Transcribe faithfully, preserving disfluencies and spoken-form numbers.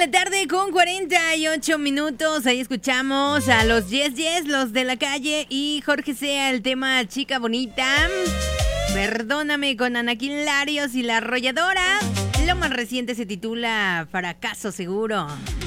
la tarde con cuarenta y ocho minutos. Ahí escuchamos a los Yes Yes, los de la calle y Jorge Sea, el tema Chica Bonita. Perdóname con Anaquín Larios y La Arrolladora. Lo más reciente se titula Fracaso Seguro.